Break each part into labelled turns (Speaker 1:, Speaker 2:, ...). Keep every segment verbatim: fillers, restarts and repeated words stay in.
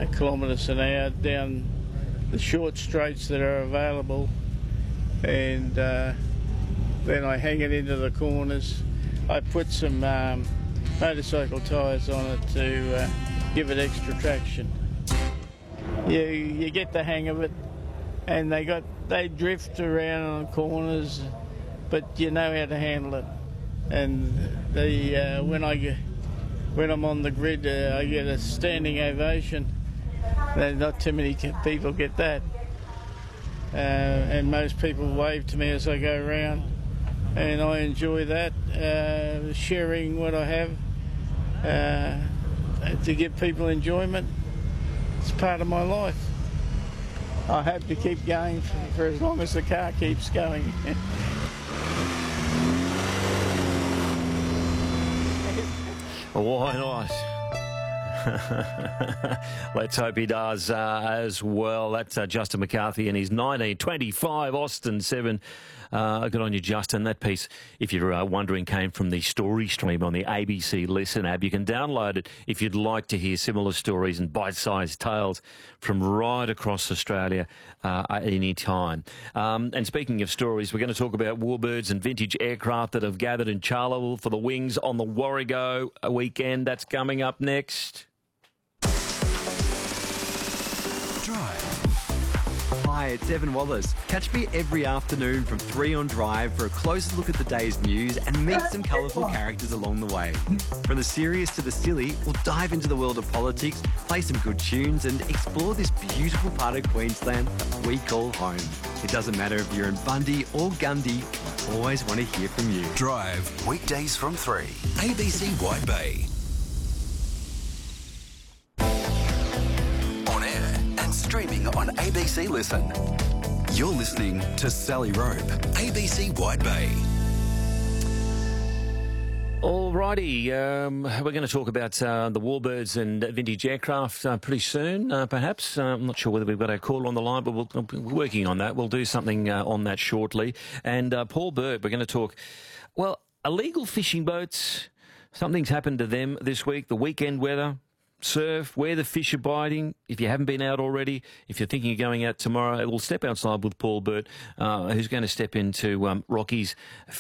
Speaker 1: kilometres an hour down the short straights that are available, and uh, then I hang it into the corners. I put some um, motorcycle tyres on it to uh, give it extra traction. You, you get the hang of it, and they got they drift around on corners, but you know how to handle it. And the uh, when I get, when I'm on the grid, uh, I get a standing ovation. There's not too many people get that, uh, and most people wave to me as I go around, and I enjoy that, uh, sharing what I have uh, to give people enjoyment. It's part of my life. I hope to keep going for, for as long as the car keeps going.
Speaker 2: Why not? Let's hope he does uh, as well. That's uh, Justin McCarthy and his nineteen twenty-five Austin seven. Uh, good on you, Justin. That piece, if you're uh, wondering, came from the story stream on the A B C Listen app. You can download it if you'd like to hear similar stories and bite-sized tales from right across Australia uh, at any time. Um, and speaking of stories, we're going to talk about warbirds and vintage aircraft that have gathered in Charleville for the Wings on the Warrego weekend. That's coming up next.
Speaker 3: Drive. Hi, it's Evan Wallace. Catch me every afternoon from three on Drive for a closer look at the day's news and meet some colourful characters along the way. From the serious to the silly, we'll dive into the world of politics, play some good tunes and explore this beautiful part of Queensland that we call home. It doesn't matter if you're in Bundy or Gundy, I always want to hear from you.
Speaker 4: Drive, weekdays from three. A B C White Bay. Streaming on A B C Listen. You're listening to Sally Rope, A B C White Bay.
Speaker 2: Alrighty, um, we're going to talk about uh, the warbirds and vintage aircraft uh, pretty soon, uh, perhaps. Uh, I'm not sure whether we've got a call on the line, but we'll, we're working on that. We'll do something uh, on that shortly. And uh, Paul Burt, we're going to talk, well, illegal fishing boats. Something's happened to them this week, the weekend weather. Surf, where the fish are biting. If you haven't been out already, if you're thinking of going out tomorrow, we'll step outside with Paul Burt, uh, who's going to step into um, Rocky's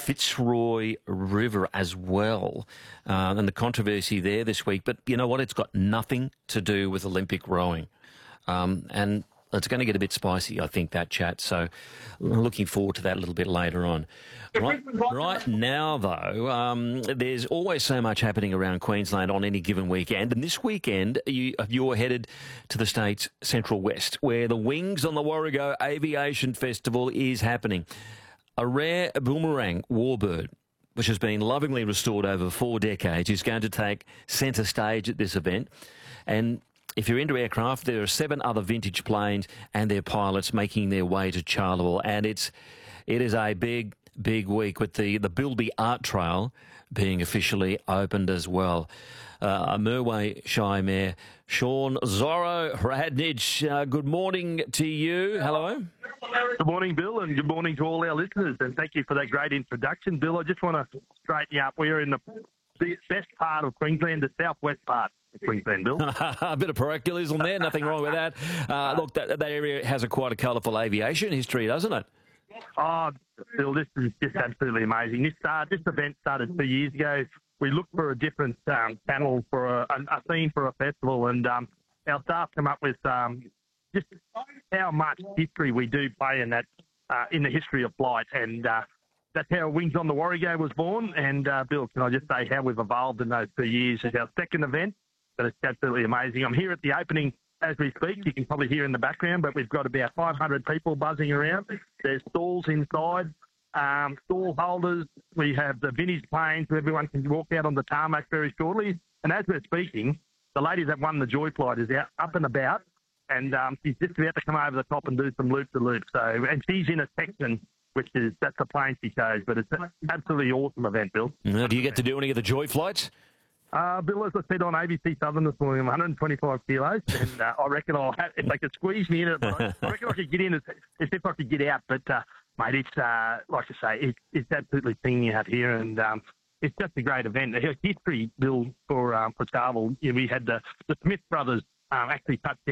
Speaker 2: Fitzroy River as well, uh, and the controversy there this week. But you know what? It's got nothing to do with Olympic rowing, um, and it's going to get a bit spicy, I think, that chat. So looking forward to that a little bit later on. Right, right now, though, um, there's always so much happening around Queensland on any given weekend. And this weekend, you, you're headed to the state's Central West, where the Wings on the Warrego Aviation Festival is happening. A rare boomerang warbird, which has been lovingly restored over four decades, is going to take centre stage at this event. And if you're into aircraft, there are seven other vintage planes and their pilots making their way to Charleville. And it's, it is a big, big week with the, the Bilby Art Trail being officially opened as well. Uh, a Merway Shy Mayor, Sean Zorro Radnich, uh, good morning to you. Hello.
Speaker 5: Good morning, Bill, and good morning to all our listeners. And thank you for that great introduction, Bill. I just want to straighten you up. We're in the best part of Queensland, the southwest part. Queensland, Bill.
Speaker 2: A bit of parochialism there, nothing wrong with that. Uh, look, that, that area has a quite a colourful aviation history, doesn't it?
Speaker 5: Oh, Bill, this is just absolutely amazing. This uh, this event started two years ago. We looked for a different um, panel for a, a, a theme for a festival, and um, our staff come up with um, just how much history we do play in that uh, in the history of flight, and uh, that's how Wings on the Warrego was born. And uh, Bill, can I just say how we've evolved in those two years? It's our second event. But it's absolutely amazing. I'm here at the opening as we speak. You can probably hear in the background, but we've got about five hundred people buzzing around. There's stalls inside, um, stall holders. We have the vintage planes so everyone can walk out on the tarmac very shortly. And as we're speaking, the lady that won the Joy Flight is out up and about, and um, she's just about to come over the top and do some loop-to-loop. So, and she's in a section which is, that's the plane she chose. But it's an absolutely awesome event, Bill.
Speaker 2: Uh, do you get to do any of the Joy Flights?
Speaker 5: Uh, Bill, as I said on A B C Southern this morning, I'm one hundred twenty-five kilos, and uh, I reckon I'll have, if they could squeeze me in it, I, I reckon I could get in as, as if I could get out. But, uh, mate, it's, uh, like I say, it, it's absolutely singing out here, and um, it's just a great event. The history, Bill, for, um, for Charleville, you know, we had the, the Smith brothers um, actually touch down